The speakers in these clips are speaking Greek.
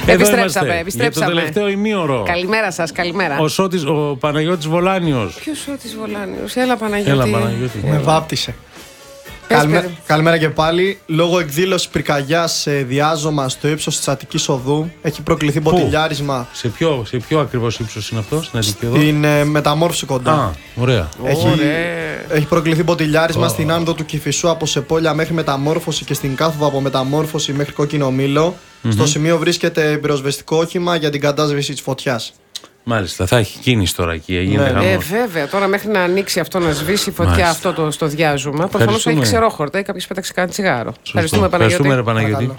Επιστρέψαμε. Για το τελευταίο ημίωρο. Καλημέρα σας, καλημέρα. Ο Παναγιώτης Βολάνιος. Ποιος Σώτης Βολάνιος? Έλα Παναγιώτη. Έλα Παναγιώτη. Με βάπτισε. Καλημέρα και πάλι. Λόγω εκδήλωσης πυρκαγιάς σε διάζωμα στο ύψος της Αττικής Οδού έχει προκληθεί μποτιλιάρισμα. Σε ποιο ακριβώς ύψος είναι αυτό, στην Αττική Οδό? Στην Μεταμόρφωση κοντά. Α, ωραία. Έχει προκληθεί μποτιλιάρισμα στην άνοδο του Κηφισού από Σεπόλια μέχρι Μεταμόρφωση και στην κάθοδο από Μεταμόρφωση μέχρι Κόκκινο Μήλο. Στο σημείο βρίσκεται πυροσβεστικό όχημα για την κατάσβεση της φωτιάς. Μάλιστα, θα έχει κίνηση τώρα εκεί. Βέβαια, τώρα μέχρι να ανοίξει αυτό, να σβήσει η φωτιά αυτό στο διάζωμα. Προφανώς θα έχει ξερόχορτα ή κάποιος πέταξε κάτι τσιγάρο. Ευχαριστούμε Παναγιώτη.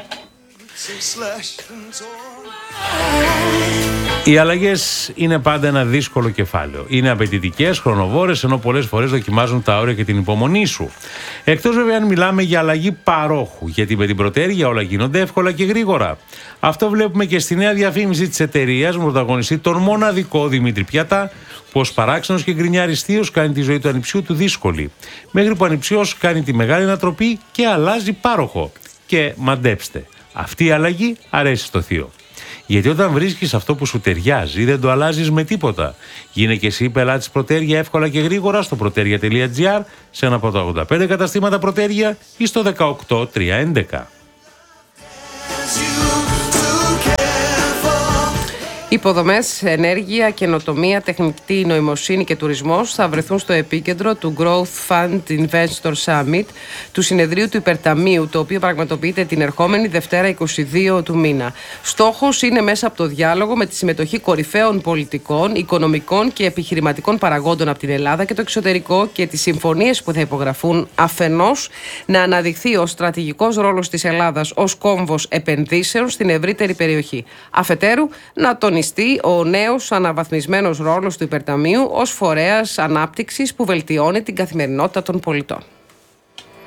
Οι αλλαγές είναι πάντα ένα δύσκολο κεφάλαιο. Είναι απαιτητικές, χρονοβόρες, ενώ πολλές φορές δοκιμάζουν τα όρια και την υπομονή σου. Εκτός βέβαια αν μιλάμε για αλλαγή παρόχου, γιατί με την προτέρια όλα γίνονται εύκολα και γρήγορα. Αυτό βλέπουμε και στη νέα διαφήμιση της εταιρείας με πρωταγωνιστή τον μοναδικό Δημήτρη Πιατά, πως παράξενος και γκρινιάρης θείος κάνει τη ζωή του ανιψιού του δύσκολη. Μέχρι που ο ανιψιός κάνει τη μεγάλη ανατροπή και αλλάζει πάροχο. Και μαντέψτε, αυτή η αλλαγή αρέσει στο θείο. Γιατί όταν βρίσκεις αυτό που σου ταιριάζει, δεν το αλλάζεις με τίποτα. Γίνε και εσύ πελάτης Προτέρια εύκολα και γρήγορα στο proteria.gr, σε ένα από τα 85 καταστήματα Προτέρια ή στο 18311. Υποδομές, ενέργεια, καινοτομία, τεχνητή νοημοσύνη και τουρισμός θα βρεθούν στο επίκεντρο του Growth Fund Investor Summit, του συνεδρίου του Υπερταμείου, το οποίο πραγματοποιείται την ερχόμενη Δευτέρα 22 του μήνα. Στόχος είναι μέσα από το διάλογο με τη συμμετοχή κορυφαίων πολιτικών, οικονομικών και επιχειρηματικών παραγόντων από την Ελλάδα και το εξωτερικό και τις συμφωνίες που θα υπογραφούν, αφενός να αναδειχθεί ο στρατηγικός ρόλος της Ελλάδας ως κόμβος επενδύσεων στην ευρύτερη περιοχή. Αφετέρου, να τονιστεί ο νέος αναβαθμισμένος ρόλος του Υπερταμείου ως φορέας ανάπτυξης που βελτιώνει την καθημερινότητα των πολιτών.